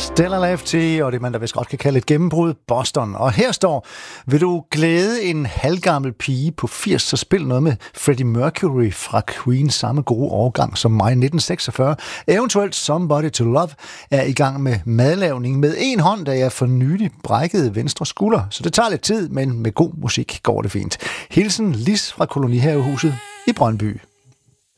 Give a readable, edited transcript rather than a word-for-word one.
Stellar Lefty, og det man der vist godt kan kalde et gennembrud, Boston. Og her står, vil du glæde en halvgammel pige på 80, så spil noget med Freddie Mercury fra Queen, samme gode årgang som mig, 1946. Eventuelt Somebody to Love er i gang med madlavning med en hånd, da jeg for nylig brækkede venstre skulder. Så det tager lidt tid, men med god musik går det fint. Hilsen Lis fra Kolonihavehuset i Brøndby.